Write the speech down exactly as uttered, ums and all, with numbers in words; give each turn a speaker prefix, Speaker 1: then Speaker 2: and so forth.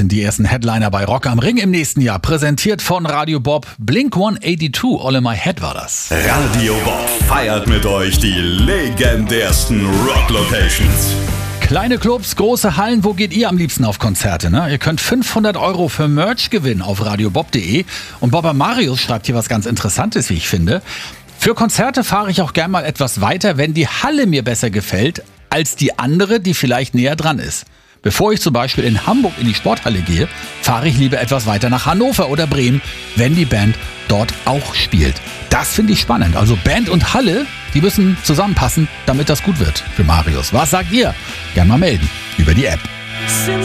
Speaker 1: sind die ersten Headliner bei Rock am Ring im nächsten Jahr. Präsentiert von Radio Bob. Blink hundertzweiundachtzig, All in My Head war das.
Speaker 2: Radio Bob feiert mit euch die legendärsten Rock-Locations.
Speaker 1: Kleine Clubs, große Hallen, wo geht ihr am liebsten auf Konzerte? Ne? Ihr könnt fünfhundert Euro für Merch gewinnen auf radiobob punkt de. Und Bobber Marius schreibt hier was ganz Interessantes, wie ich finde. Für Konzerte fahre ich auch gern mal etwas weiter, wenn die Halle mir besser gefällt, als die andere, die vielleicht näher dran ist. Bevor ich zum Beispiel in Hamburg in die Sporthalle gehe, fahre ich lieber etwas weiter nach Hannover oder Bremen, wenn die Band dort auch spielt. Das finde ich spannend. Also Band und Halle, die müssen zusammenpassen, damit das gut wird für Marius. Was sagt ihr? Gerne mal melden über die App.